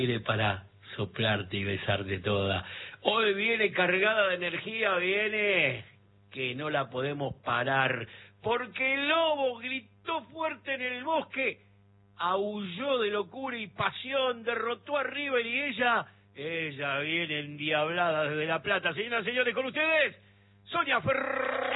para soplarte y besarte toda. Hoy viene cargada de energía, viene que no la podemos parar, porque el lobo gritó fuerte en el bosque, aulló de locura y pasión, derrotó a River y ella viene endiablada desde La Plata. Señoras y señores, con ustedes, Sonia Ferrari.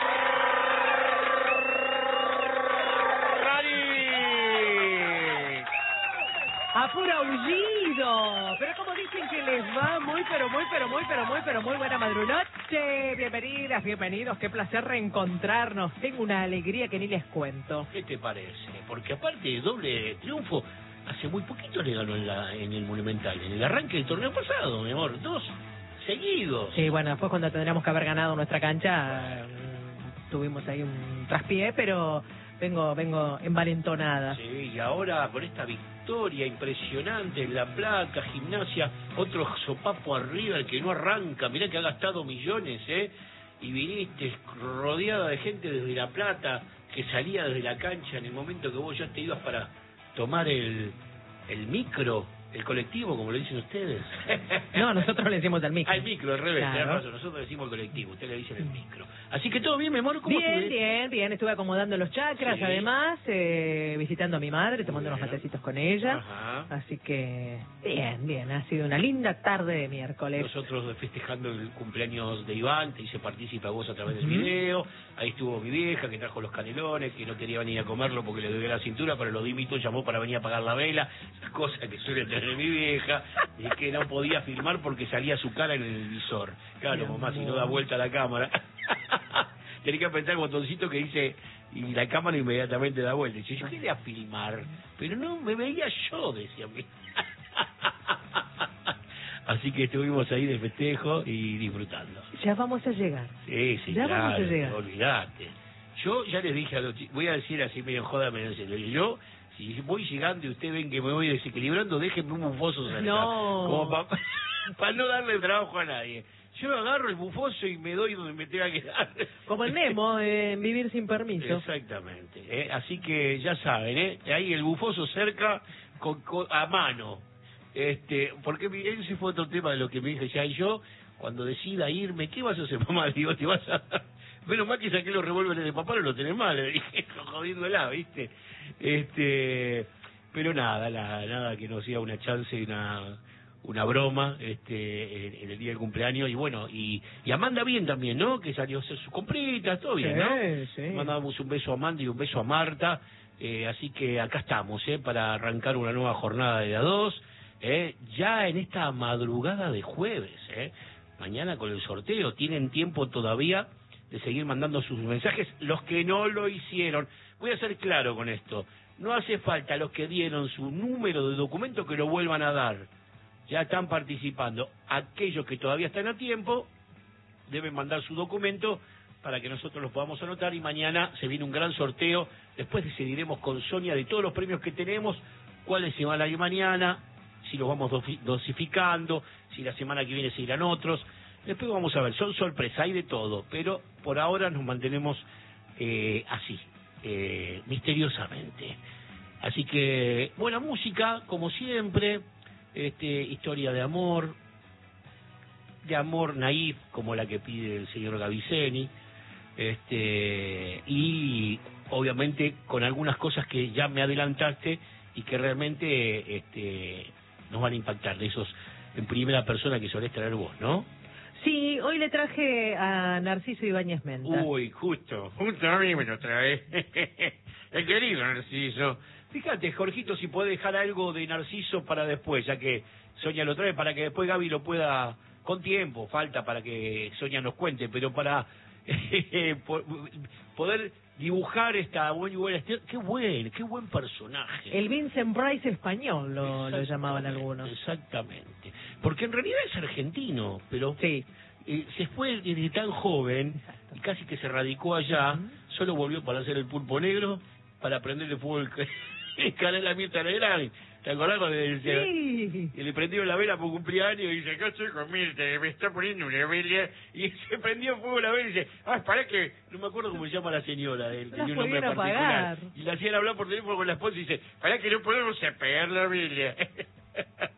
¡A puro aullido! Pero como dicen que les va muy buena madrunoche. Bienvenidas, bienvenidos. Qué placer reencontrarnos. Tengo una alegría que ni les cuento. ¿Qué te parece? Porque aparte de doble triunfo, hace muy poquito le ganó en el Monumental, en el arranque del torneo pasado, mi amor. 2 seguidos. Sí, bueno, después cuando tendríamos que haber ganado nuestra cancha, tuvimos ahí un traspié, pero vengo envalentonada. Sí, y ahora con esta victoria impresionante en La Plata, Gimnasia, otro sopapo arriba, el que no arranca, mirá que ha gastado millones, y viniste rodeada de gente desde La Plata, que salía desde la cancha en el momento que vos ya te ibas para tomar el micro, el colectivo, como le dicen ustedes. No, nosotros le decimos el micro. Al micro, al revés, Claro. tenés razón, nosotros le decimos el colectivo, ustedes le dicen el micro. Así que todo bien, mi amor, ¿cómo estuve? Bien, estuve acomodando los chakras, Sí. además, visitando a mi madre, tomando unos matecitos con ella. Ajá. Así que, bien, ha sido una linda tarde de miércoles. Nosotros festejando el cumpleaños de Iván, te hice partícipe a vos a través del Ujú. video. Ahí estuvo mi vieja que trajo los canelones, que no quería venir a comerlo porque le dolía la cintura, pero lo dimito llamó para venir a apagar la vela, esas cosas que suele tener mi vieja, y que no podía filmar porque salía su cara en el visor. Claro, Mi mamá, si no amor. da vuelta la cámara. Tenés que apretar el botoncito que dice, y la cámara inmediatamente da vuelta. Y yo quería filmar, pero no me veía yo, decía mi. Así que estuvimos ahí de festejo y disfrutando. Ya vamos a llegar. Sí, Ya claro, vamos a llegar. olvidate. Yo ya les dije a los chicos, voy a decir así medio en joda, medio en serio. Yo, si voy llegando y ustedes ven que me voy desequilibrando, déjenme un bufoso cerca. No. Como para no darle trabajo a nadie. Yo agarro el bufoso y me doy donde me tenga que dar. Como el Nemo, en Vivir sin permiso. Exactamente. Así que ya saben, ahí el bufoso cerca a mano. Porque ese fue otro tema de lo que me dije ya, y yo cuando decida irme, ¿qué vas a hacer, mamá? Digo, te vas a... Menos mal que saqué los revólveres de papá, no lo tenés mal, le dije, jodiéndola, ¿viste? Pero nada que nos diera una chance y una broma en el día del cumpleaños. Y bueno, y Amanda bien también, ¿no? Que salió a hacer sus compritas, todo bien, ¿no? Sí. Mandamos un beso a Amanda y un beso a Marta. Así que acá estamos, para arrancar una nueva jornada de A2, ya en esta madrugada de jueves, mañana con el sorteo. Tienen tiempo todavía de seguir mandando sus mensajes, los que no lo hicieron. Voy a ser claro con esto, no hace falta los que dieron su número de documento que lo vuelvan a dar, ya están participando. Aquellos que todavía están a tiempo deben mandar su documento para que nosotros los podamos anotar, y mañana se viene un gran sorteo. Después decidiremos con Sonia de todos los premios que tenemos, cuáles se van a ir mañana, si los vamos dosificando, si la semana que viene se irán otros. Después vamos a ver, son sorpresas, hay de todo, pero por ahora nos mantenemos así, misteriosamente. Así que, buena música, como siempre, historia de amor naif, como la que pide el señor Gaviceni, y obviamente con algunas cosas que ya me adelantaste y que realmente nos van a impactar, de esos en primera persona que solés traer vos, ¿no? Sí, hoy le traje a Narciso Ibáñez Menta. Uy, justo a mí me lo trae. El querido Narciso. Fíjate, Jorgito, si puede dejar algo de Narciso para después, ya que Sonia lo trae, para que después Gaby lo pueda, con tiempo, falta para que Sonia nos cuente, pero para poder dibujar esta buena... Qué buen personaje. El Vincent Price español lo llamaban algunos. Exactamente. Porque en realidad es argentino, pero Sí. se fue desde tan joven, y casi que se radicó allá, solo volvió para hacer el Pulpo Negro, para aprender el fútbol el canal Mirta Legrand. ¿Te acordás cuando le decía? Sí. Y le prendieron la vela por cumpleaños y dice, acá estoy con Mirta, me está poniendo una vela. Y se prendió fuego la vela y dice, pará que... No me acuerdo cómo se llama la señora, tenía un nombre pudieron particular. apagar. Y la hacían hablar por teléfono con la esposa y dice, pará que no podemos apagar la vela.